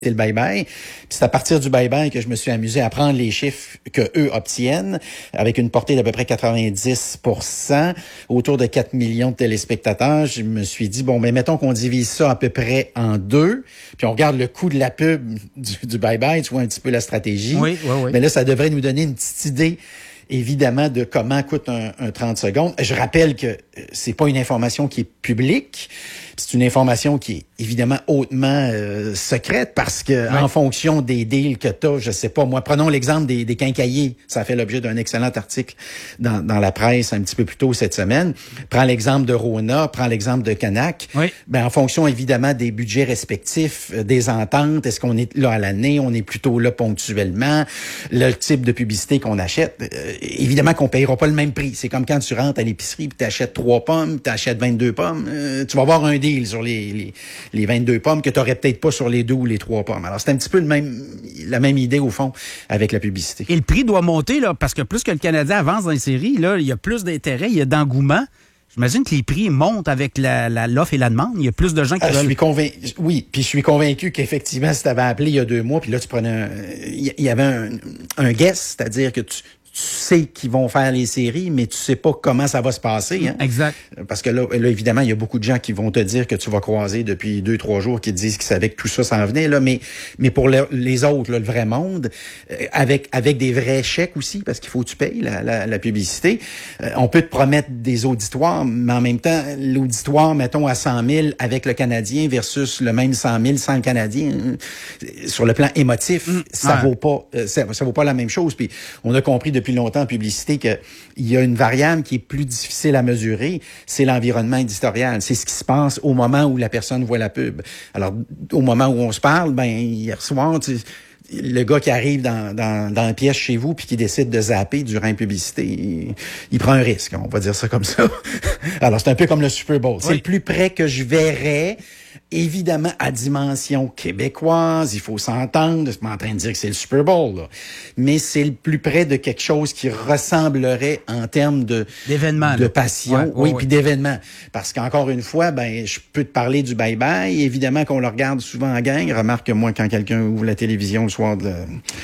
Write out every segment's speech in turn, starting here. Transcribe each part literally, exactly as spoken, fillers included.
c'est le bye-bye. Puis c'est à partir du bye-bye que je me suis amusé à prendre les chiffres que eux obtiennent, avec une portée d'à peu près quatre-vingt-dix pour cent, autour de quatre millions de téléspectateurs. Je me suis dit, bon, ben mettons qu'on divise ça à peu près en deux, puis on regarde le coût de la pub du, du bye-bye, tu vois un petit peu la stratégie. Oui, oui, oui. Mais là, ça devrait nous donner une petite idée, évidemment, de comment coûte un, un trente secondes. Je rappelle que c'est pas une information qui est publique. C'est une information qui est évidemment hautement euh, secrète parce que ouais. en fonction des deals que tu as, je sais pas, moi, prenons l'exemple des, des quincailliers. Ça a fait l'objet d'un excellent article dans, dans la presse un petit peu plus tôt cette semaine. Prends l'exemple de Rona, prends l'exemple de Canac. Oui. Ben, en fonction évidemment des budgets respectifs, euh, des ententes, est-ce qu'on est là à l'année, on est plutôt là ponctuellement, le type de publicité qu'on achète, euh, évidemment qu'on payera pas le même prix. C'est comme quand tu rentres à l'épicerie et tu achètes trois pommes, tu achètes vingt-deux pommes, euh, tu vas avoir un deal sur les, les, les vingt-deux pommes que tu n'aurais peut-être pas sur les deux ou les trois pommes. Alors, c'est un petit peu le même, la même idée, au fond, avec la publicité. Et le prix doit monter, là, parce que plus que le Canadien avance dans les séries, là, il y a plus d'intérêt, il y a d'engouement. J'imagine que les prix montent avec la, la, l'offre et la demande. Il y a plus de gens qui ah, veulent... Je suis convaincu, oui, puis je suis convaincu qu'effectivement, si tu avais appelé il y a deux mois, puis là, tu prenais un... Il y avait un, un guess, c'est-à-dire que tu... Tu sais qu'ils vont faire les séries, mais tu sais pas comment ça va se passer. Hein? Exact. Parce que là, là, évidemment, il y a beaucoup de gens qui vont te dire que tu vas croiser depuis deux, trois jours, qui te disent qu'ils savaient que tout ça s'en venait. Là, mais, mais pour le, les autres, là, le vrai monde, euh, avec avec des vrais chèques aussi, parce qu'il faut que tu payes la, la, la publicité, euh, on peut te promettre des auditoires, mais en même temps, l'auditoire, mettons, à cent mille avec le Canadien versus le même cent mille sans le Canadien, euh, sur le plan émotif, mmh. ça ouais. vaut pas euh, ça, ça vaut pas la même chose. Puis on a compris depuis longtemps en publicité qu'il y a une variable qui est plus difficile à mesurer, c'est l'environnement éditorial. C'est ce qui se passe au moment où la personne voit la pub. Alors, au moment où on se parle, ben hier soir, tu sais, le gars qui arrive dans, dans, dans la pièce chez vous puis qui décide de zapper durant une publicité, il, il prend un risque, on va dire ça comme ça. Alors, c'est un peu comme le Super Bowl. Oui. C'est le plus près que je verrais. Évidemment, à dimension québécoise, il faut s'entendre. Je suis pas en train de dire que c'est le Super Bowl, là. Mais c'est le plus près de quelque chose qui ressemblerait en termes de, d'événement, de là. passion. Ouais, ouais, oui, ouais. puis d'événement. Parce qu'encore une fois, ben, je peux te parler du bye-bye. Évidemment qu'on le regarde souvent en gang. Remarque que moi, quand quelqu'un ouvre la télévision le soir de...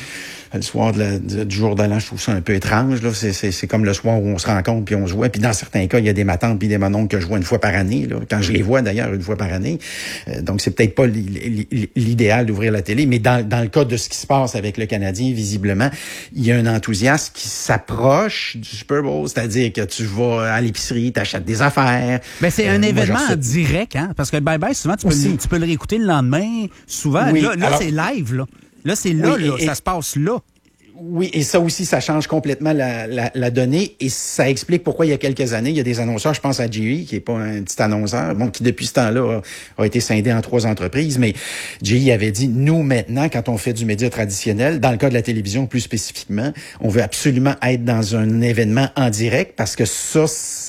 Le soir de la, de, du jour de l'an, je trouve ça un peu étrange. Là. C'est, c'est, c'est comme le soir où on se rencontre puis on se voit. Puis dans certains cas, il y a des matantes puis des mononcles que je vois une fois par année. Là, quand je les vois d'ailleurs une fois par année. Euh, donc c'est peut-être pas l'idéal d'ouvrir la télé, mais dans, dans le cas de ce qui se passe avec le Canadien, visiblement, il y a un enthousiasme qui s'approche du Super Bowl, c'est-à-dire que tu vas à l'épicerie, t'achètes des affaires. Mais c'est un euh, événement moi, direct, hein? Parce que le bye-bye, souvent, tu peux, le, tu peux le réécouter le lendemain. Souvent, oui, là, là alors, c'est live, là. Là, c'est là, oui, là et, ça se passe là. Oui, et ça aussi, ça change complètement la, la, la donnée et ça explique pourquoi il y a quelques années, il y a des annonceurs, je pense à J E, qui est pas un petit annonceur, bon, qui depuis ce temps-là a, a été scindé en trois entreprises, mais J E avait dit, nous maintenant, quand on fait du média traditionnel, dans le cas de la télévision plus spécifiquement, on veut absolument être dans un événement en direct parce que ça,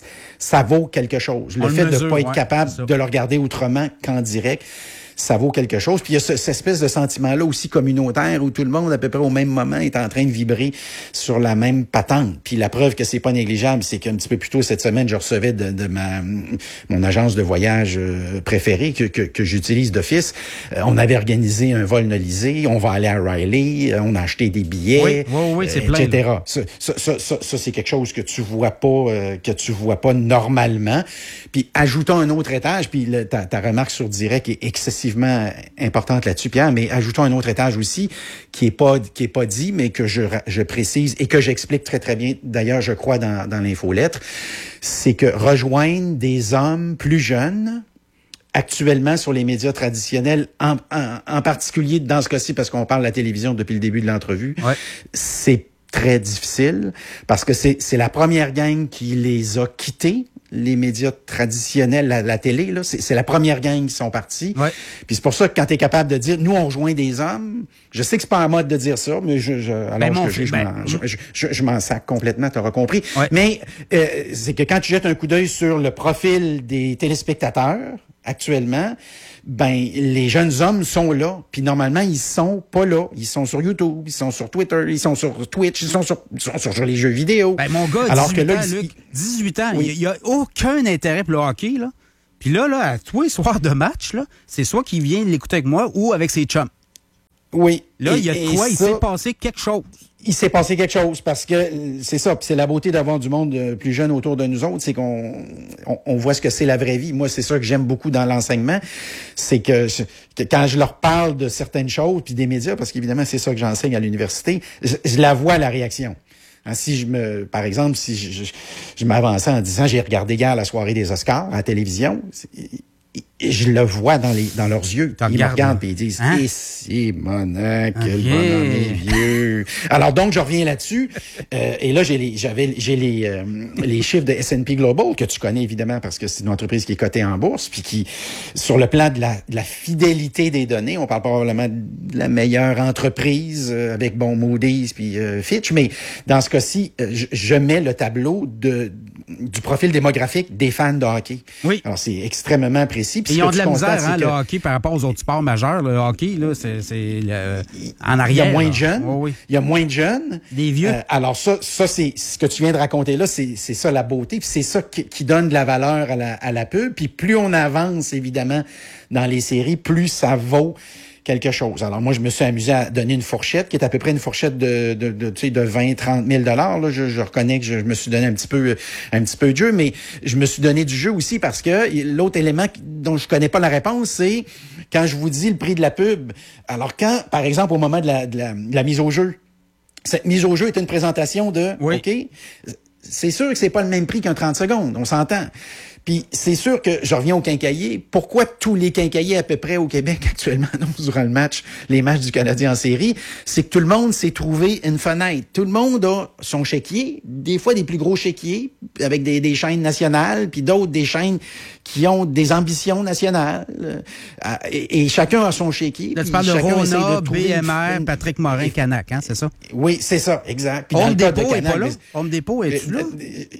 ça vaut quelque chose. Le on fait le de ne pas ouais, être capable de le regarder autrement qu'en direct, ça vaut quelque chose. Puis il y a ce, cette espèce de sentiment-là aussi communautaire où tout le monde, à peu près au même moment, est en train de vibrer sur la même patente. Puis la preuve que c'est pas négligeable, c'est qu'un petit peu plus tôt cette semaine, je recevais de, de ma mon agence de voyage préférée que, que, que j'utilise d'office. Euh, on avait organisé un vol nolisé, on va aller à Riley, on a acheté des billets, oui, oui, oui, c'est euh, plein, et cetera. Ça, ça, ça, ça, ça, c'est quelque chose que tu vois pas, euh, que tu vois pas normalement. Puis ajoutons un autre étage, puis le, ta, ta remarque sur Direct est excessivement importante là-dessus, Pierre, mais ajoutons un autre étage aussi qui est pas qui est pas dit, mais que je, je précise et que j'explique très très bien, d'ailleurs je crois dans, dans l'infolettre, c'est que rejoindre des hommes plus jeunes actuellement sur les médias traditionnels, en, en, en particulier dans ce cas-ci, parce qu'on parle de la télévision depuis le début de l'entrevue, ouais. c'est très difficile parce que c'est, c'est la première gang qui les a quittés, les médias traditionnels, la, la télé, là, c'est, c'est la première gang qui sont partis. Ouais. Puis c'est pour ça que quand tu es capable de dire, nous, on rejoint des hommes, je sais que c'est pas un mode de dire ça, mais je, je, alors ben je, je, je, ben, m'en, je, je, je, je m'en sac complètement, tu auras compris. Ouais. Mais euh, c'est que quand tu jettes un coup d'œil sur le profil des téléspectateurs actuellement, ben les jeunes hommes sont là, puis normalement ils sont pas là, ils sont sur YouTube, ils sont sur Twitter, ils sont sur Twitch, ils sont sur, ils sont sur, sur les jeux vidéo. Ben mon gars, alors que là, ans, Luc, dix-huit ans, oui. il y a aucun intérêt pour le hockey là. Puis là là, à tous les soirs de match là, c'est soit qu'il vient l'écouter avec moi ou avec ses chums. Oui. Là, et, il y a de quoi, il ça, s'est passé quelque chose. Il s'est passé quelque chose parce que c'est ça, puis c'est la beauté d'avoir du monde plus jeune autour de nous autres, c'est qu'on on, on voit ce que c'est la vraie vie. Moi, c'est ça que j'aime beaucoup dans l'enseignement, c'est que, je, que quand je leur parle de certaines choses, puis des médias, parce qu'évidemment, c'est ça que j'enseigne à l'université, je, je la vois, la réaction. Hein, si je me, par exemple, si je, je, je m'avançais en disant, j'ai regardé hier la soirée des Oscars à la télévision, et je le vois dans les dans leurs yeux. T'en ils regardes, me regardent et ils disent hein? « Eh, c'est monac, quel Ok. bonhomme est vieux. » Alors donc, je reviens là-dessus. Euh, et là, j'ai les j'avais j'ai les euh, les chiffres de S and P Global, que tu connais évidemment parce que c'est une entreprise qui est cotée en bourse, puis qui, sur le plan de la, de la fidélité des données, on parle probablement de la meilleure entreprise euh, avec, bon, Moody's puis euh, Fitch, mais dans ce cas-ci, euh, je, je mets le tableau de du profil démographique des fans de hockey. Oui. Alors, c'est extrêmement précis. Et ils ont de la misère, hein, le hockey, par rapport aux autres sports majeurs. Le hockey, là, c'est, c'est le, en arrière. Il y a moins là. de jeunes. Oh, oui. Il y a moins de jeunes. Des vieux. Euh, alors ça, ça c'est ce que tu viens de raconter là, c'est, c'est ça la beauté. Puis c'est ça qui, qui donne de la valeur à la, à la pub. Puis plus on avance, évidemment, dans les séries, plus ça vaut quelque chose. Alors moi, je me suis amusé à donner une fourchette qui est à peu près une fourchette de, de, de tu sais, de vingt, trente mille dollars. Là, je, je reconnais que je, je me suis donné un petit peu, un petit peu de jeu, mais je me suis donné du jeu aussi parce que l'autre élément dont je connais pas la réponse, c'est quand je vous dis le prix de la pub. Alors quand, par exemple, au moment de la, de la, de la mise au jeu, cette mise au jeu est une présentation de, oui. OK, c'est sûr que c'est pas le même prix qu'un trente secondes, on s'entend. Puis c'est sûr que je reviens au quincaillier. Pourquoi tous les quincailliers à peu près au Québec actuellement annoncent durant le match, les matchs du Canadien en série, c'est que tout le monde s'est trouvé une fenêtre. Tout le monde a son chéquier, des fois des plus gros chéquiers avec des, des chaînes nationales, puis d'autres des chaînes qui ont des ambitions nationales. Euh, et, et chacun a son chéquier. Là, tu parles de Rona, B M R, Patrick Morin, Canac, hein, c'est ça? Oui, c'est ça, exact. Home Depot est pas là? Home Depot, es-tu là?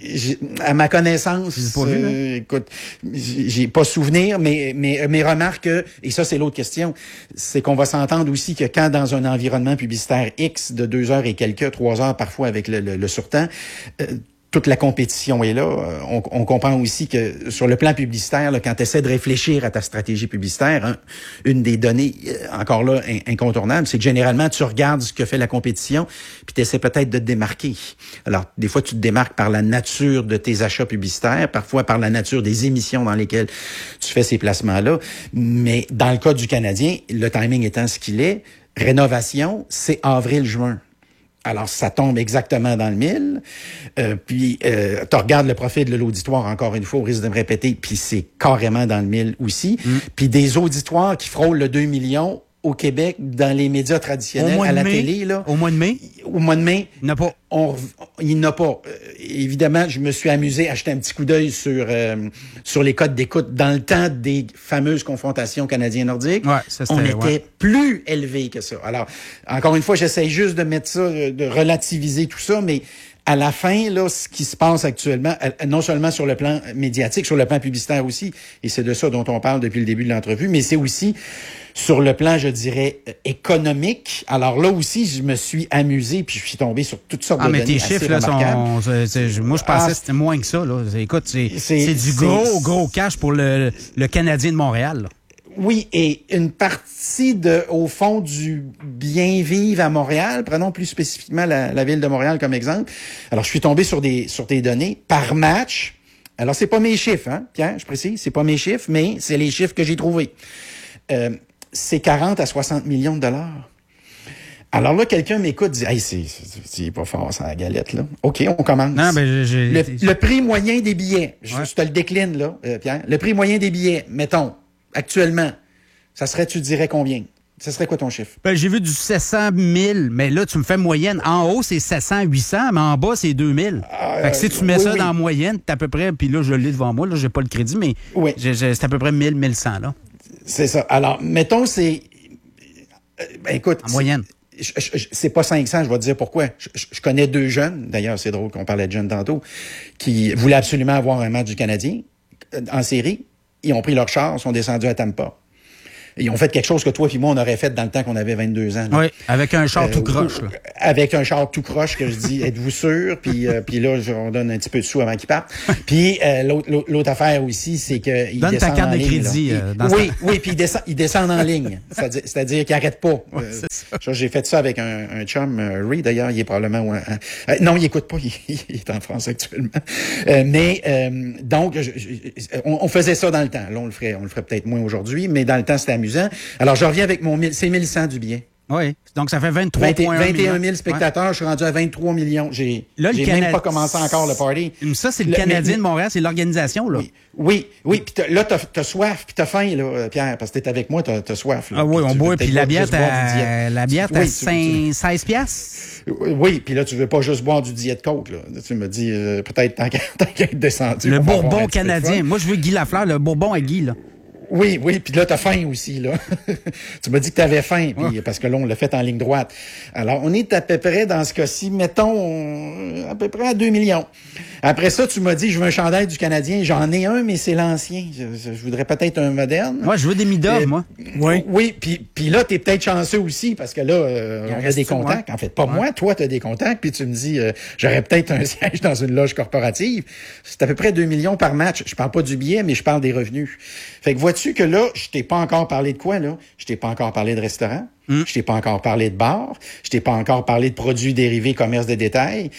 À ma connaissance, pas vu, hein? euh, écoute, j'ai pas souvenir, mais, mais mes remarques, et ça c'est l'autre question, c'est qu'on va s'entendre aussi que quand dans un environnement publicitaire X de deux heures et quelques, trois heures parfois avec le, le, le surtemps, euh, toute la compétition est là. On, on comprend aussi que sur le plan publicitaire, là, quand tu essaies de réfléchir à ta stratégie publicitaire, hein, une des données, euh, encore là, in, incontournable, c'est que généralement, tu regardes ce que fait la compétition, puis tu essaies peut-être de te démarquer. Alors, des fois, tu te démarques par la nature de tes achats publicitaires, parfois par la nature des émissions dans lesquelles tu fais ces placements-là. Mais dans le cas du Canadien, le timing étant ce qu'il est, rénovation, c'est avril-juin. Alors, ça tombe exactement dans le mille. Euh, puis, euh, tu regardes le profil de l'auditoire, encore une fois, au risque de me répéter, puis c'est carrément dans le mille aussi. Mm. Puis des auditoires qui frôlent le deux millions au Québec, dans les médias traditionnels, à la mai, télé. Là, au mois de mai? Au mois de mai. Il n'y en a pas. On, il n'y en a pas. Euh, évidemment, je me suis amusé à jeter un petit coup d'œil sur euh, sur les codes d'écoute dans le temps des fameuses confrontations canadiens-nordiques. Ouais, ça, on était ouais. plus élevé que ça. Alors, encore une fois, j'essaie juste de mettre ça, de relativiser tout ça, mais à la fin, là, ce qui se passe actuellement, non seulement sur le plan médiatique, sur le plan publicitaire aussi, et c'est de ça dont on parle depuis le début de l'entrevue, mais c'est aussi sur le plan, je dirais, économique. Alors là aussi, je me suis amusé, puis je suis tombé sur toutes sortes ah, de mais données tes assez chiffres, là, sont, c'est, c'est, moi, je pensais ah, que c'était moins que ça. Là. Écoute, c'est, c'est, c'est du c'est, gros, gros cash pour le, le Canadien de Montréal. Là. Oui, et une partie de, au fond, du bien vivre à Montréal, prenons plus spécifiquement la, la ville de Montréal comme exemple. Alors, je suis tombé sur des, sur tes données par match. Alors, c'est pas mes chiffres, hein, Pierre, je précise, c'est pas mes chiffres, mais c'est les chiffres que j'ai trouvés. Euh, c'est quarante à soixante millions de dollars. Alors là, quelqu'un m'écoute, dit, hey, c'est, c'est, c'est pas fort, c'est la galette, là. OK, on commence. Non, ben, j'ai, le, le prix moyen des billets, ouais. je, je te le décline, là, euh, Pierre. Le prix moyen des billets, mettons, actuellement, ça serait, tu dirais combien? Ça serait quoi ton chiffre? Ben, j'ai vu du sept cent mille, mais là, tu me fais moyenne. En haut, c'est sept cents, huit cents, mais en bas, c'est deux mille. Euh, fait que si tu mets oui, ça oui. dans la moyenne, t'es à peu près, puis là, je l'ai devant moi, là, j'ai pas le crédit, mais oui. j'ai, j'ai, c'est à peu près mille, mille cent, là. C'est ça. Alors, mettons, c'est... Ben, écoute... En moyenne. Je, je, c'est pas cinq cents, je vais te dire pourquoi. Je, je, je connais deux jeunes, d'ailleurs, c'est drôle qu'on parlait de jeunes tantôt, qui voulaient absolument avoir un match du Canadien en série. Ils ont pris leur char, sont descendus à Tampa. Ils ont fait quelque chose que toi puis moi, on aurait fait dans le temps qu'on avait vingt-deux ans. Là. Oui, avec un char euh, tout croche. Là. Avec un char tout croche que je dis, êtes-vous sûr? Puis, euh, puis là, on donne un petit peu de sous avant qu'ils partent. Puis euh, l'autre, l'autre affaire aussi, c'est que ils donne descendent ta carte en de ligne, crédit. Euh, dans oui, ce... oui, puis ils descendent, ils descendent en ligne. C'est-à-dire, c'est-à-dire qu'ils n'arrêtent pas. Ouais, euh, ça. ça, j'ai fait ça avec un, un chum, euh, Ray, d'ailleurs, il est probablement... Ouais, euh, non, il écoute pas, il, il est en France actuellement. Euh, mais euh, donc, je, je, on, on faisait ça dans le temps. Là, on le ferait, on le ferait peut-être moins aujourd'hui, mais dans le temps, c'était amusant. Alors, je reviens avec mon... C'est mille cent du billet. Oui, donc ça fait vingt-trois virgule un vingt et un mille spectateurs, ouais. Je suis rendu à vingt-trois millions. J'ai, là, j'ai Canad... même pas commencé encore le party. Ça, c'est le, le Canadien mais, de Montréal, c'est l'organisation, là. Oui, oui, oui. Puis t'as, là, t'as, t'as soif, puis t'as faim, là, Pierre, parce que t'es avec moi, t'as, t'as soif. Là, ah oui, on boit, puis la bière, t'as, la bière, t'as oui, seize piastres. Oui, puis là, tu veux pas juste boire du Diet Coke, là. Tu me dis, euh, peut-être tant qu'à, tant qu'à être descendu. Le Bourbon canadien. Moi, je veux Guy Lafleur, le Bourbon à Guy, là. Oui, oui, puis là, t'as faim aussi, là. Tu m'as dit que t'avais faim, puis ouais. Parce que là, on l'a fait en ligne droite. Alors, on est à peu près, dans ce cas-ci, mettons, à peu près à deux millions. Après ça, tu m'as dit, je veux un chandail du Canadien. J'en ai un, mais c'est l'ancien. Je, je voudrais peut-être un moderne. Moi, je veux des Midov, euh, moi. Oui. Oui, puis, puis là, t'es peut-être chanceux aussi, parce que là, euh, on a des contacts. Moi. En fait, pas ouais. moi, toi, t'as des contacts, puis tu me dis, euh, j'aurais peut-être un siège dans une loge corporative. C'est à peu près deux millions par match. Je parle pas du billet, mais je parle des revenus. Fait que vois-tu que là, je t'ai pas encore parlé de quoi, là? Je t'ai pas encore parlé de restaurant. Mm. Je t'ai pas encore parlé de bar. Je t'ai pas encore parlé de produits dérivés, commerce de détail.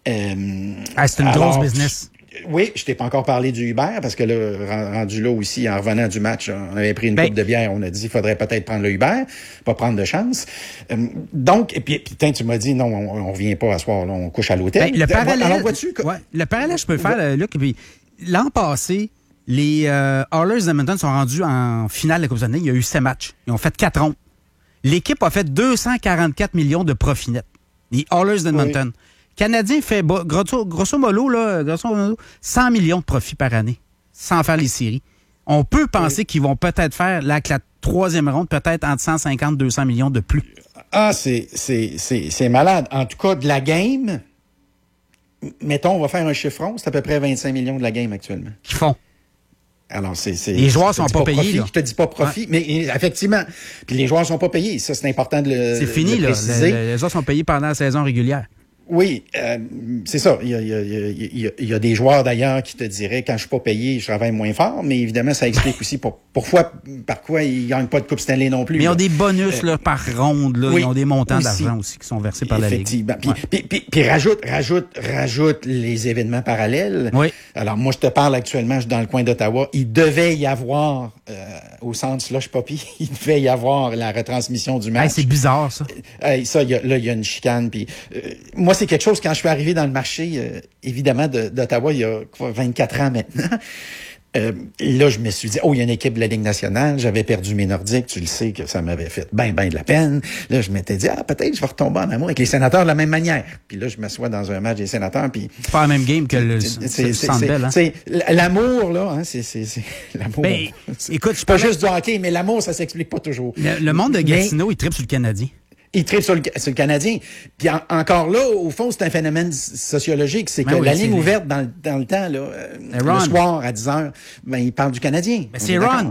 Euh, ah, c'est une alors, grosse business. Oui, je t'ai pas encore parlé du Uber, parce que là, rendu là aussi, en revenant du match, on avait pris une ben, coupe de bière, on a dit, il faudrait peut-être prendre le Uber, pas prendre de chance. Euh, donc, et puis, putain, tu m'as dit, non, on, on revient pas à soir, là, on couche à l'hôtel. Ben, le parallèle, alors, vois-tu, que... ouais, le parallèle, je peux faire, ouais. Luc, puis l'an passé, les euh, Oilers d'Edmonton sont rendus en finale de la Coupe Stanley. Il y a eu sept matchs. Ils ont fait quatre rondes. L'équipe a fait deux cent quarante-quatre millions de profit net. Les Oilers d'Edmonton. Oui. Canadien fait, grosso, grosso modo, là, grosso modo, cent millions de profits par année, sans faire les séries. On peut penser oui. qu'ils vont peut-être faire, là, que la troisième ronde, peut-être entre cent cinquante et deux cents millions de plus. Ah, c'est, c'est, c'est, c'est malade. En tout cas, de la game, mettons, on va faire un chiffron, c'est à peu près vingt-cinq millions de la game actuellement. Qu'ils font. Alors, c'est, c'est, les joueurs sont pas, pas payés. Profit, là. Je te dis pas profit, ouais. Mais effectivement. Puis les joueurs sont pas payés. Ça, c'est important de le, c'est fini, de le là. préciser. Le, les joueurs sont payés pendant la saison régulière. Oui, euh, c'est ça. Il y a, il y a, il y a, il y a des joueurs d'ailleurs qui te diraient, quand je suis pas payé, je travaille moins fort. Mais évidemment, ça explique aussi pour, pourquoi, par quoi ils gagnent pas de Coupe Stanley non plus. Mais ils ont des bonus là, par ronde. Là. Oui, ils ont des montants aussi, d'argent aussi qui sont versés par la Ligue. Effectivement. Puis, ouais. puis, puis, puis rajoute, rajoute, rajoute les événements parallèles. Oui. Alors moi, je te parle actuellement, je suis dans le coin d'Ottawa. Il devait y avoir euh, au centre Slush Poppy, il devait y avoir la retransmission du match. Hey, c'est bizarre ça. Hey, ça, y a, là, il y a une chicane. Puis euh, moi, c'est quelque chose quand je suis arrivé dans le marché, euh, évidemment, de, d'Ottawa, il y a quoi, vingt-quatre ans maintenant. Euh, là, je me suis dit, oh, il y a une équipe de la Ligue nationale. J'avais perdu mes Nordiques. Tu le sais que ça m'avait fait ben, ben de la peine. Là, je m'étais dit, ah, peut-être je vais retomber en amour avec les Sénateurs de la même manière. Puis là, je m'assois dans un match des Sénateurs. Puis c'est pas la même game que le Centre Bell. Hein? C'est l'amour, là. Hein, c'est, c'est, c'est l'amour. Ben, écoute, je pas parlais... juste du hockey, mais l'amour, ça s'explique pas toujours. Le, le monde de Gatineau, mais... il tripe sur le Canadien. Il tripe sur le, sur le Canadien. Puis en, encore là, au fond, c'est un phénomène sociologique. C'est que ben oui, la ligne c'est ouverte dans le, dans le temps, là, euh, le soir à dix heures, ben, il parle du Canadien. Ben c'est Ron.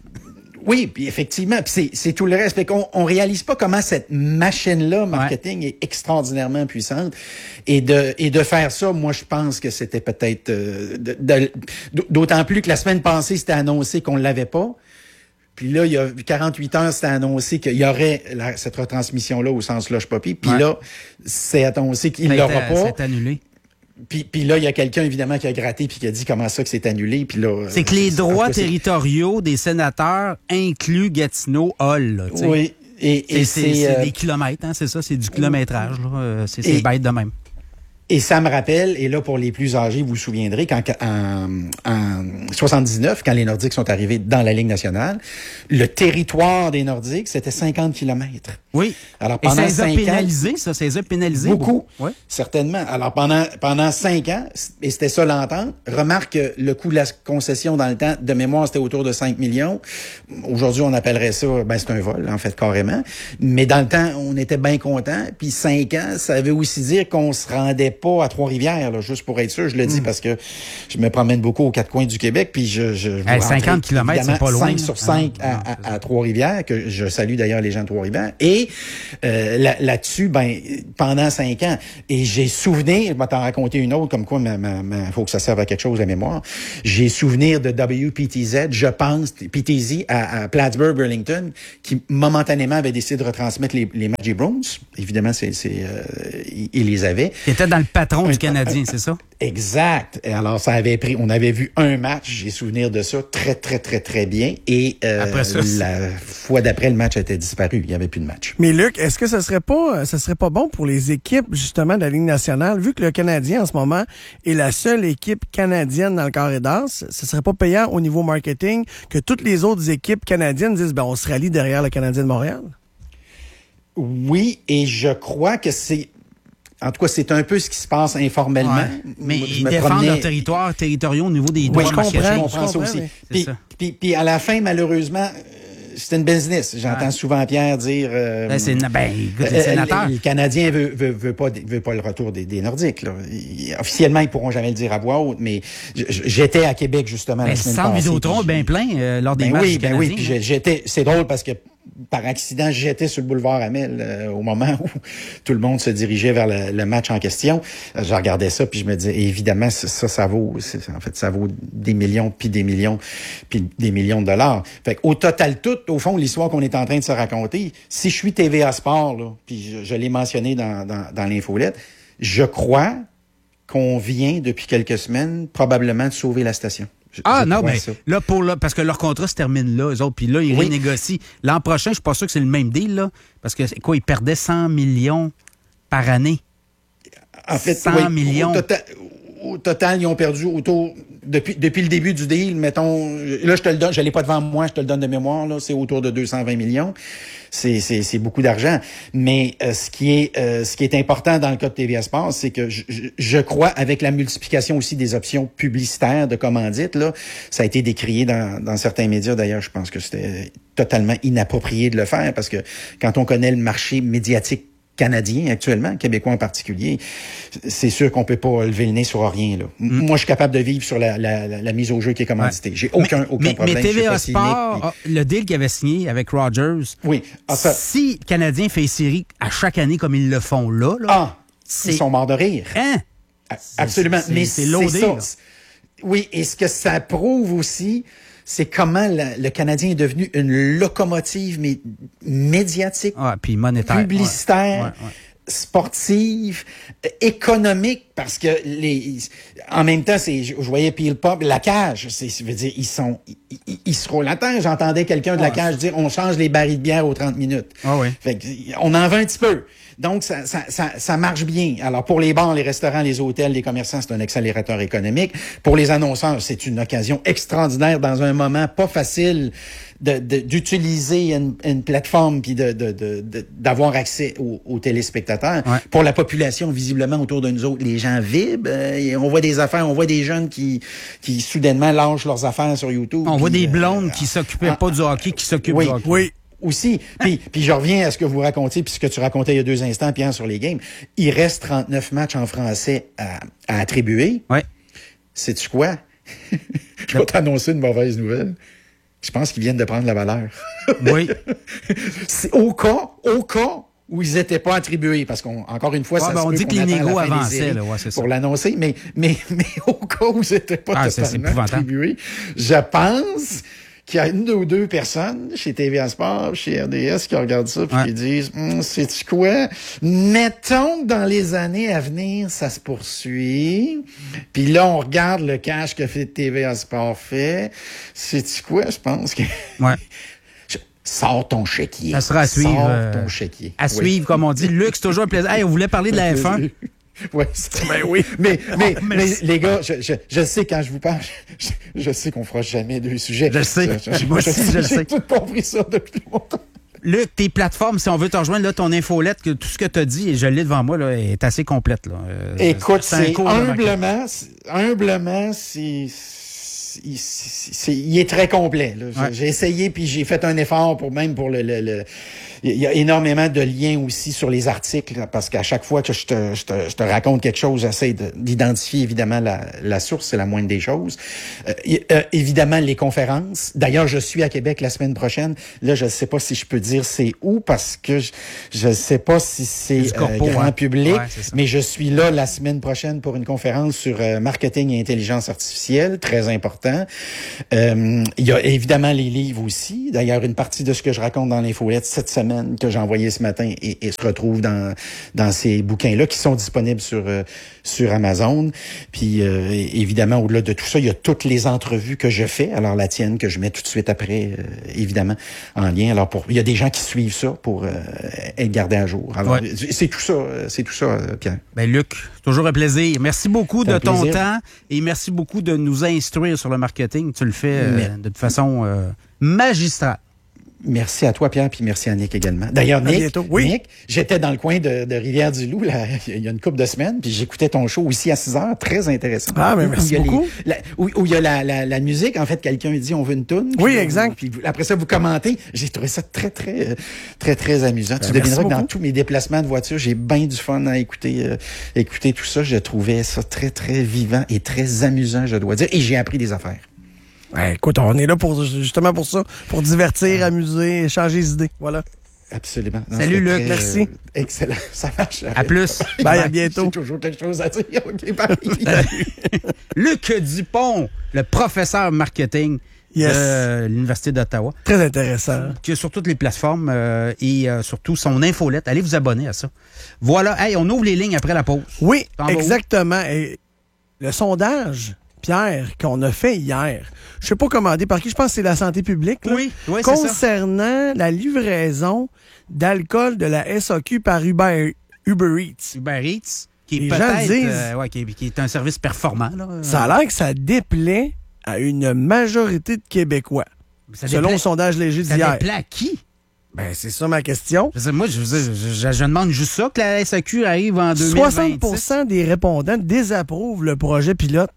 Oui, puis effectivement, puis c'est, c'est tout le reste. Fait qu'on on réalise pas comment cette machine-là, marketing, ouais. est extraordinairement puissante. Et de et de faire ça, moi, je pense que c'était peut-être... Euh, de, de, d'autant plus que la semaine passée, c'était annoncé qu'on l'avait pas. Puis là, il y a quarante-huit heures, c'était annoncé qu'il y aurait la, cette retransmission-là au sens Slush Poppy. Puis ouais. là, c'est annoncé qu'il ne l'aura pas. C'est annulé. Puis, puis là, il y a quelqu'un, évidemment, qui a gratté puis qui a dit comment ça que c'est annulé. Puis là, c'est que les droits territoriaux des sénateurs incluent Gatineau Hall. Là, oui. Et, et c'est, c'est, c'est euh... des kilomètres, hein, c'est ça, c'est du kilométrage. Là. C'est, c'est et... bête de même. Et ça me rappelle, et là, pour les plus âgés, vous vous souviendrez qu'en en, en soixante-dix-neuf, quand les Nordiques sont arrivés dans la Ligue nationale, le territoire des Nordiques, c'était cinquante kilomètres. Oui. Alors, pendant et ça les a pénalisé, ans, ça, ça les a pénalisé. Beaucoup. beaucoup. Oui. Certainement. Alors, pendant, pendant cinq ans, et c'était ça l'entente, remarque que le coût de la concession dans le temps, de mémoire, c'était autour de cinq millions. Aujourd'hui, on appellerait ça, ben, c'est un vol, en fait, carrément. Mais dans le temps, on était bien contents. Puis cinq ans, ça veut aussi dire qu'on se rendait peut-être pas à Trois-Rivières, là, juste pour être sûr. Je le dis mm. parce que je me promène beaucoup aux quatre coins du Québec, puis je, je, je hey, cinquante kilomètres, c'est pas loin. cinq sur cinq ah, à, à, à Trois-Rivières, que je salue d'ailleurs les gens de Trois-Rivières. Et euh, là, là-dessus, ben pendant cinq ans, et j'ai souvenir, je vais t'en raconter une autre, comme quoi ma, ma, ma, faut que ça serve à quelque chose, la mémoire. J'ai souvenir de W P T Z, je pense, P T Z à, à Plattsburgh, Burlington, qui momentanément avait décidé de retransmettre les, les matchs des Browns. Évidemment, c'est, c'est, euh, il, il les avait. Il était dans le patron du Canadien, c'est ça? Exact. Et alors, ça avait pris, on avait vu un match, j'ai souvenir de ça, très, très, très, très bien. Et euh, Après ça, la fois d'après, le match était disparu. Il n'y avait plus de match. Mais Luc, est-ce que ce serait pas, ce serait pas bon pour les équipes, justement, de la Ligue nationale, vu que le Canadien, en ce moment, est la seule équipe canadienne dans le corridor, ce serait pas payant au niveau marketing que toutes les autres équipes canadiennes disent, ben, on se rallie derrière le Canadien de Montréal? Oui, et je crois que c'est... En tout cas, c'est un peu ce qui se passe informellement. Ouais, mais ils défendent promenais... leur territoire, territoriaux au niveau des droits oui, je comprends, je comprends ça aussi. Mais... Puis, puis, puis à la fin, malheureusement, c'est une business. J'entends ouais. souvent Pierre dire... Euh, ben, c'est, ben, écoute, c'est sénateur. Euh, le Canadien veut, veut, veut, pas, veut pas le retour des, des Nordiques. Là. Il, officiellement, ils pourront jamais le dire à voix haute, mais j'étais à Québec, justement, ben, la semaine passée. Le centre Vidéotron est bien plein euh, lors des ben matchs oui, du ben Canadien. Oui, puis j'étais... C'est drôle parce que par accident, j'étais sur le boulevard Amel euh, au moment où tout le monde se dirigeait vers le, le match en question. Euh, je regardais ça, puis je me disais, évidemment, ça, ça vaut, en fait, ça vaut des millions, puis des millions, puis des millions de dollars. Fait qu'au total tout, au fond, l'histoire qu'on est en train de se raconter, si je suis T V A Sport, là, puis je, je l'ai mentionné dans, dans, dans l'infolette, je crois qu'on vient, depuis quelques semaines, probablement de sauver la station. Je, ah je non, mais ça. là, pour là, parce que leur contrat se termine là, eux autres, puis là, ils oui. renégocient. L'an prochain, je suis pas sûr que c'est le même deal, là, parce que, quoi, ils perdaient cent millions par année. En fait, cent oui, millions. Au total, au total, ils ont perdu autour, depuis, depuis le début du deal, mettons, là, je te le donne, je l'ai pas devant moi, je te le donne de mémoire, là, c'est autour de deux cent vingt millions. C'est, c'est, c'est beaucoup d'argent. Mais euh, ce qui est euh, ce qui est important dans le cas de T V A Sports, c'est que je, je crois, avec la multiplication aussi des options publicitaires de commandites, là, ça a été décrié dans, dans certains médias. D'ailleurs, je pense que c'était totalement inapproprié de le faire parce que quand on connaît le marché médiatique canadien actuellement, québécois en particulier, c'est sûr qu'on peut pas lever le nez sur rien. Là. Mm. Moi, je suis capable de vivre sur la, la, la, la mise au jeu qui est commanditée. Ouais. J'ai aucun, mais, aucun mais, problème. Mais T V A Sport, Sport, ah, le deal qu'il avait signé avec Rogers, oui. Ah, ça... si le Canadien fait série à chaque année comme ils le font là, là ah, c'est... ils sont morts de rire. Hein? Absolument. C'est, mais c'est, c'est, c'est ça. Oui, et ce que ça prouve aussi, c'est comment la, le Canadien est devenu une locomotive mais médiatique, ah, puis monétaire, publicitaire. Ouais. Ouais, ouais. sportive, économique, parce que les, en même temps, c'est, je, je voyais Peel Pop, la cage, c'est, je veux dire, ils sont, ils, ils se roulent à terre. J'entendais quelqu'un de la cage dire, on change les barils de bière aux trente minutes. Ah oui. Fait que, on en veut un petit peu. Donc, ça, ça, ça, ça marche bien. Alors, pour les bars, les restaurants, les hôtels, les commerçants, c'est un accélérateur économique. Pour les annonceurs, c'est une occasion extraordinaire dans un moment pas facile de, de, d'utiliser une, une plateforme puis de, de, de, de, d'avoir accès aux, aux téléspectateurs. Ouais. Pour la population, visiblement, autour de nous autres, les gens vibrent. Euh, on voit des affaires, on voit des jeunes qui, qui soudainement lâchent leurs affaires sur YouTube. On puis, voit des blondes euh, qui s'occupaient ah, pas du hockey, qui s'occupent oui, du hockey. Oui. Aussi, puis, puis je reviens à ce que vous racontiez, puis ce que tu racontais il y a deux instants, Pierre, sur les games. Il reste trente-neuf matchs en français à, à attribuer. Oui. Sais-tu quoi? Je vais t'annoncer une mauvaise nouvelle. Je pense qu'ils viennent de prendre la valeur. Oui. C'est au cas, au cas où ils n'étaient pas attribués, parce qu'encore une fois, ouais, ça ben se on peut dit que les négos avançaient, là, ouais, c'est pour ça. l'annoncer, mais, mais, mais au cas où ils n'étaient pas ah, totalement attribués, je pense qu'il y a une ou deux personnes chez T V A Sport, chez R D S, qui regardent ça puis ouais. qui disent hm, sais-tu quoi? Mettons que dans les années à venir, ça se poursuit. Puis là, on regarde le cash que fait T V A Sport fait. Sais-tu quoi? Je pense que. Ouais. Sors ton chéquier. Ça sera à suivre. Sors euh, ton chéquier. À oui. suivre, comme on dit. Luc, c'est toujours un plaisir. Hey, on voulait parler de la F un. Ouais, ben oui. Mais, mais, oh, mais les gars, je, je, je sais quand je vous parle, je, je sais qu'on fera jamais deux sujets. Je sais. Je, je, Moi aussi, je, je le sais. J'ai tout compris ça depuis longtemps. Luc, tes plateformes, si on veut te rejoindre, là, ton infolette, que tout ce que tu as dit, et je l'ai devant moi, là, est assez complète. Là. Euh, Écoute, c'est, c'est humblement, c'est, humblement, c'est, il, c'est, il est très complet. Là. Ouais. J'ai essayé, puis j'ai fait un effort pour même pour le, le, le... Il y a énormément de liens aussi sur les articles, là, parce qu'à chaque fois que je te, je te, je te raconte quelque chose, j'essaie de, d'identifier évidemment la, la source, c'est la moindre des choses. Euh, euh, évidemment, les conférences. D'ailleurs, je suis à Québec la semaine prochaine. Là, je ne sais pas si je peux dire c'est où, parce que je ne sais pas si c'est corpo, euh, grand hein? public, ouais, mais je suis là la semaine prochaine pour une conférence sur euh, marketing et intelligence artificielle, très important. Euh, il y a évidemment les livres aussi. D'ailleurs, une partie de ce que je raconte dans l'infolette cette semaine que j'ai envoyé ce matin et, et se retrouve dans dans ces bouquins-là qui sont disponibles sur euh, sur Amazon. Puis euh, évidemment, au-delà de tout ça, il y a toutes les entrevues que je fais. Alors la tienne que je mets tout de suite après, euh, évidemment, en lien. Alors pour il y a des gens qui suivent ça pour euh, être gardés à jour. Alors ouais. c'est tout ça, c'est tout ça, Pierre. Ben Luc, toujours un plaisir. Merci beaucoup de ton plaisir. temps et merci beaucoup de nous instruire sur le marketing. Tu le fais euh, de façon euh, magistrale. Merci à toi, Pierre, puis merci à Nick également. D'ailleurs, Nick, oui. Nick, j'étais dans le coin de, de Rivière-du-Loup là, il y a une couple de semaines, puis j'écoutais ton show aussi à six heures, très intéressant. Ah, mais merci où beaucoup. Les, la, où, où il y a la, la, la musique, en fait, quelqu'un dit on veut une toune. Oui, puis, exact. Puis après ça, vous commentez. J'ai trouvé ça très, très, très, très amusant. Ben, tu devineras que dans tous mes déplacements de voiture, j'ai bien du fun à écouter, euh, écouter tout ça. Je trouvais ça très, très vivant et très amusant, je dois dire, et j'ai appris des affaires. Ouais, écoute, on est là pour justement pour ça, pour divertir, amuser, échanger les idées. Voilà. Absolument. Non, Salut Luc, très, merci. Euh, excellent, ça marche. À plus. Bye, à bientôt. J'ai toujours quelque chose à dire. OK, bye. Luc Dupont, le professeur marketing yes. de l'Université d'Ottawa. Très intéressant. Qui est sur toutes les plateformes euh, et euh, surtout son infolette. Allez vous abonner à ça. Voilà, hey, on ouvre les lignes après la pause. Oui, exactement. Et le sondage, Pierre, qu'on a fait hier, je sais pas commandé par qui, je pense que c'est la santé publique, là, oui, oui, concernant la livraison d'alcool de la S A Q par Uber, Uber Eats. Uber Eats, qui est Les peut-être gens disent, euh, ouais, qui, est, qui est un service performant. Là. Ça a l'air que ça déplaît à une majorité de Québécois, ça selon déplaît, le sondage léger d'hier. Ça déplaît à qui? Ben, c'est ça ma question. Je sais, moi, je, je, je, je demande juste ça, que la S A Q arrive en deux mille vingt-six. soixante pour cent des répondants désapprouvent le projet pilote.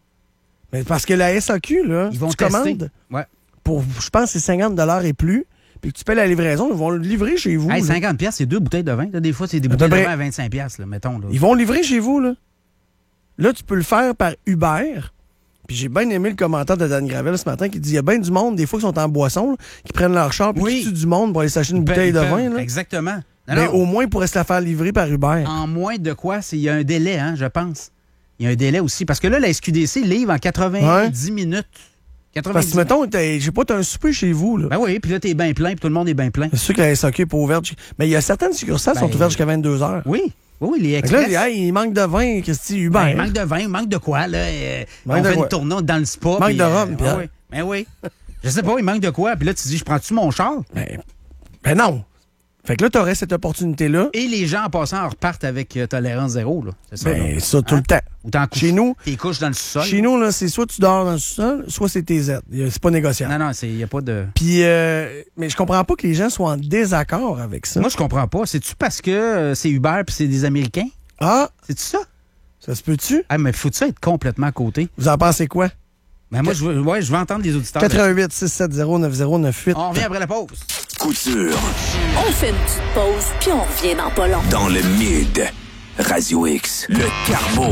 Mais parce que la S A Q, là, ils vont tu tester. commandes ouais. pour, je pense, c'est cinquante dollars et plus, puis que tu paies la livraison, ils vont le livrer chez vous. Hey, cinquante dollars, c'est deux bouteilles de vin. Là, des fois, c'est des bouteilles de vin à vingt-cinq dollars, là, mettons. Là. Ils vont livrer chez vous, là. Là, tu peux le faire par Uber. Puis j'ai bien aimé le commentaire de Dan Gravel ce matin qui dit il y a bien du monde, des fois, qui sont en boisson, là, qui prennent leur char puis oui. qui tuent du monde pour aller s'acheter une bouteille de vin. Là. Exactement. Non, mais non. Au moins, ils pourraient se la faire livrer par Uber. En moins de quoi? Il y a un délai, hein, je pense. Il y a un délai aussi. Parce que là, la S Q D C livre en quatre-vingt-dix ouais. minutes. quatre-vingt-dix Parce que, mettons, je sais pas, t'as un souper chez vous, là. Ben oui, puis là, t'es bien plein, puis tout le monde est bien plein. C'est sûr que la S A Q n'est pas ouverte. Mais il y a certaines succursales qui ben, sont ouvertes jusqu'à vingt-deux heures. Oui. Oui, les express. Là, il manque de vin, Christy, Uber. Ben, il manque de vin, il manque de quoi, là? Euh, on fait une tournée dans le spa. Il manque de rhum, euh, Pierre. Ben oui. Ben oui. Je sais pas, il manque de quoi. Puis là, tu dis, je prends-tu mon char? Ben, ben non. Fait que là, tu aurais cette opportunité-là. Et les gens, en passant, repartent avec euh, tolérance zéro, là. C'est ça, ben, là. ça, tout hein? le temps. Ou t'en couches. Chez nous. T'es couches dans le sous-sol. Chez nous, là, c'est soit tu dors dans le sous-sol, soit c'est tes aides. C'est pas négociable. Non, non, il n'y a pas de. Puis, euh, mais je comprends pas que les gens soient en désaccord avec ça. Moi, je comprends pas. C'est-tu parce que euh, c'est Uber puis c'est des Américains? Ah! C'est-tu ça? Ça se peut-tu? Ah, mais faut-tu ça être complètement à côté? Vous en pensez quoi? Ben moi, je veux, ouais, je veux entendre les auditeurs. quatre un huit six sept zéro neuf zéro neuf huit. On revient après la pause. Couture. On fait une petite pause, puis on revient dans pas long. Dans le Mid, Radio X, le Carbo.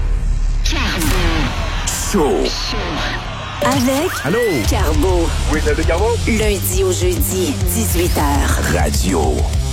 Carbo. Show. Avec Allô? Carbo. Oui, c'est le Carbo. Lundi au jeudi, dix-huit heures. Radio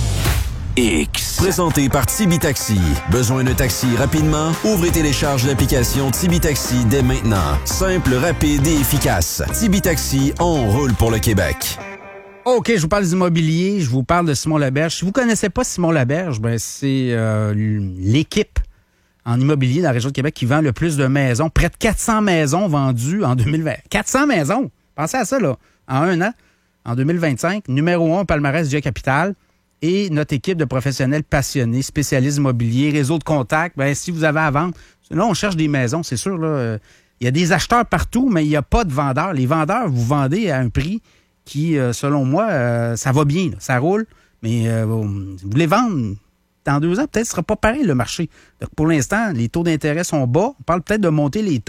X. Présenté par Tibi Taxi. Besoin d'un taxi rapidement? Ouvrez et télécharge l'application Tibi Taxi dès maintenant. Simple, rapide et efficace. Tibi Taxi, on roule pour le Québec. OK, je vous parle d'immobilier, je vous parle de Simon Laberge. Si vous ne connaissez pas Simon Laberge, ben c'est euh, l'équipe en immobilier dans la région de Québec qui vend le plus de maisons. Près de quatre cents maisons vendues en deux mille vingt. quatre cents maisons! Pensez à ça, là. En un an, en deux mille vingt-cinq. Numéro un, palmarès du Capital. Et notre équipe de professionnels passionnés, spécialistes immobiliers, réseau de contacts, ben si vous avez à vendre, là, on cherche des maisons, c'est sûr. Là, euh, il y a des acheteurs partout, mais il n'y a pas de vendeurs. Les vendeurs, vous vendez à un prix qui, euh, selon moi, euh, ça va bien, là, ça roule. Mais euh, vous voulez vendre dans deux ans, peut-être ce ne sera pas pareil le marché. Donc, pour l'instant, les taux d'intérêt sont bas. On parle peut-être de monter les taux.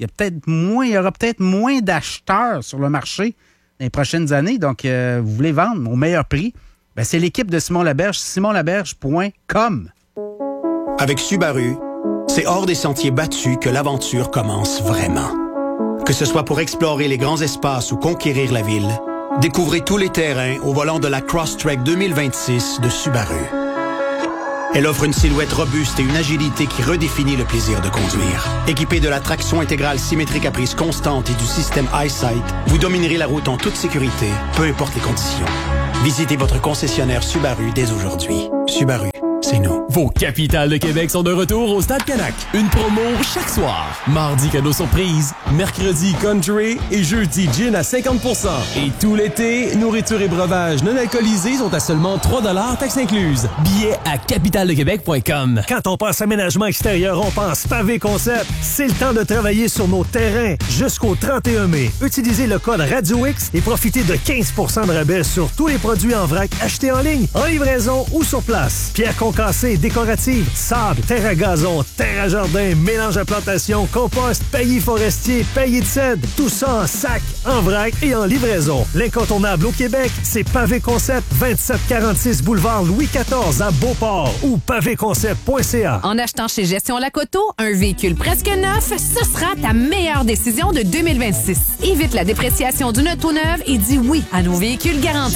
il y a peut-être moins, il y aura peut-être moins d'acheteurs sur le marché dans les prochaines années. Donc, euh, vous voulez vendre au meilleur prix, ben, c'est l'équipe de Simon Laberge, simon laberge point com. Avec Subaru, c'est hors des sentiers battus que l'aventure commence vraiment. Que ce soit pour explorer les grands espaces ou conquérir la ville, découvrez tous les terrains au volant de la Crosstrek deux mille vingt-six de Subaru. Elle offre une silhouette robuste et une agilité qui redéfinit le plaisir de conduire. Équipée de la traction intégrale symétrique à prise constante et du système EyeSight, vous dominerez la route en toute sécurité, peu importe les conditions. Visitez votre concessionnaire Subaru dès aujourd'hui. Subaru, c'est nous. Vos capitales de Québec sont de retour au Stade Canac. Une promo chaque soir. Mardi, cadeau surprise. Mercredi, country. Et jeudi, gin à cinquante pour cent. Et tout l'été, nourriture et breuvages non alcoolisés sont à seulement trois dollars taxes incluses. Billets à capitale de québec point com. Quand on pense aménagement extérieur, on pense Pavé Concept. C'est le temps de travailler sur nos terrains jusqu'au trente et un mai. Utilisez le code Radio X et profitez de quinze pour cent de rabais sur tous les produits en vrac achetés en ligne, en livraison ou sur place. Pierre concassée, décorative, sable, terre à gazon, terre à jardin, mélange à plantation, compost, paillis forestier, paillis de cèdre. Tout ça en sac, en vrac et en livraison. L'incontournable au Québec, c'est Pavé Concept, vingt-sept quarante-six boulevard Louis quatorze à Beauport ou pavé concept point c a. En achetant chez Gestion Lacoto, un véhicule presque neuf, ce sera ta meilleure décision de deux mille vingt-six. Évite la dépréciation d'une auto neuve et dis oui à nos véhicules garantis.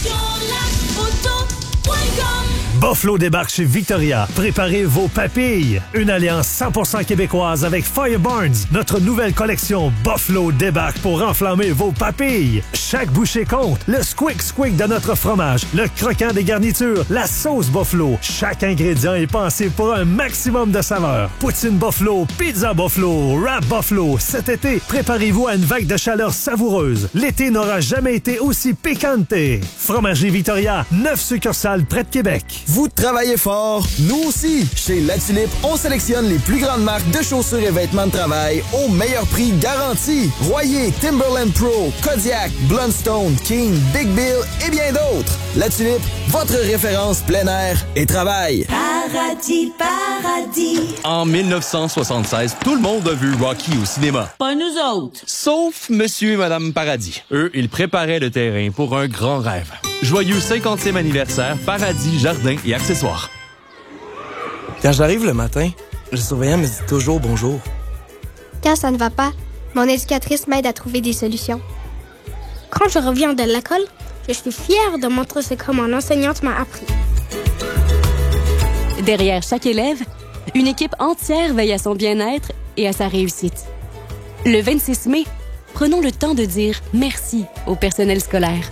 Buffalo débarque chez Victoria. Préparez vos papilles. Une alliance cent pour cent québécoise avec Fire Barnes. Notre nouvelle collection Buffalo débarque pour enflammer vos papilles. Chaque bouchée compte. Le squick squick de notre fromage, le croquant des garnitures, la sauce Buffalo. Chaque ingrédient est pensé pour un maximum de saveur. Poutine Buffalo, pizza Buffalo, wrap Buffalo. Cet été, préparez-vous à une vague de chaleur savoureuse. L'été n'aura jamais été aussi piquante. Fromagerie Victoria, neuf succursales près de Québec. Vous travaillez fort, nous aussi. Chez La Tulipe, on sélectionne les plus grandes marques de chaussures et vêtements de travail au meilleur prix garanti. Royer, Timberland Pro, Kodiak, Blundstone, King, Big Bill et bien d'autres. La Tulipe, votre référence plein air et travail. Paradis, paradis. En dix-neuf cent soixante-seize, tout le monde a vu Rocky au cinéma. Pas nous autres. Sauf Monsieur et Madame Paradis. Eux, ils préparaient le terrain pour un grand rêve. Joyeux cinquantième anniversaire, Paradis, Jardins et accessoires. Quand j'arrive le matin, le surveillant me dit toujours bonjour. Quand ça ne va pas, mon éducatrice m'aide à trouver des solutions. Quand je reviens de l'école, je suis fière de montrer ce que mon enseignante m'a appris. Derrière chaque élève, une équipe entière veille à son bien-être et à sa réussite. Le vingt-six mai, prenons le temps de dire merci au personnel scolaire.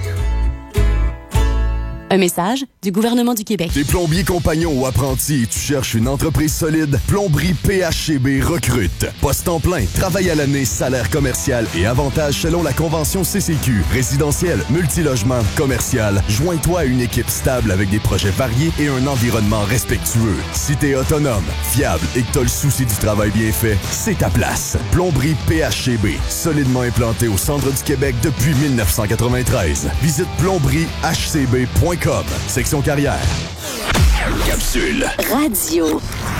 Un message du gouvernement du Québec. T'es plombier compagnon ou apprenti et tu cherches une entreprise solide? Plomberie P H C B recrute. Poste en plein, travail à l'année, salaire commercial et avantages selon la convention C C Q. Résidentiel, multilogement, commercial. Joins-toi à une équipe stable avec des projets variés et un environnement respectueux. Si t'es autonome, fiable et que t'as le souci du travail bien fait, c'est ta place. Plomberie P H C B, solidement implantée au centre du Québec depuis dix-neuf cent quatre-vingt-treize. Visite plomberie h c b point com. Section carrière. Capsule. Radio.